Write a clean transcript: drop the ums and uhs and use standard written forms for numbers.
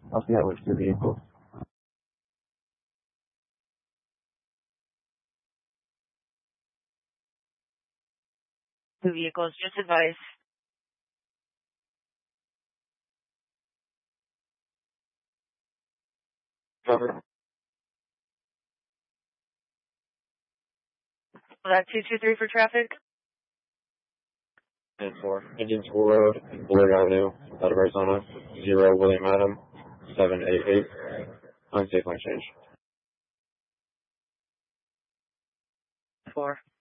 I'll see that with your vehicle. Two vehicles, just advise. Cover. That 223 for traffic? And 4. Indian School Road, Bullard Avenue, out of Arizona, 0 William Adam, 788. Unsafe lane change. 4.